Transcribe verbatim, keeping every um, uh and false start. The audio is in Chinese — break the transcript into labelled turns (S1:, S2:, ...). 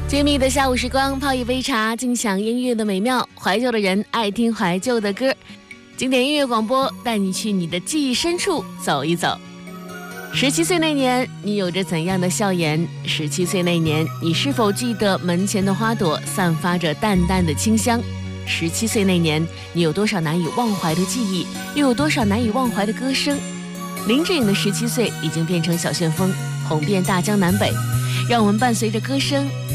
S1: 甜蜜的下午时光，泡一杯茶，尽享音乐的美妙。怀旧的人爱听怀旧的歌，经典音乐广播带你去你的记忆深处走一走。十七岁那年，你有着怎样的笑颜？十七岁那年，你是否记得门前的花朵散发着淡淡的清香？十七岁那年，你有多少难以忘怀的记忆，又有多少难以忘怀的歌声？林志颖的十七岁已经变成小旋风，红遍大江南北。让我们伴随着歌声